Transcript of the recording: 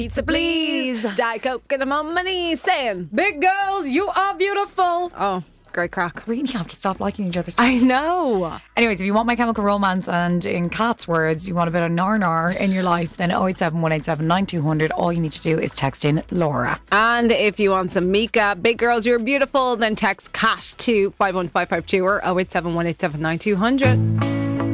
Pizza, please. Diet Coke and I'm on my knees saying, Big girls, you are beautiful. oh, great crack. We really have to stop liking each other's I tracks. know. Anyways, if you want My Chemical Romance and in Kat's words, you want a bit of nar in your life, then 087 187 9200. All you need to do is text in Laura. And if you want some Mika, Big Girls, You're Beautiful, then text CAT to 51552 or 087 187 9200.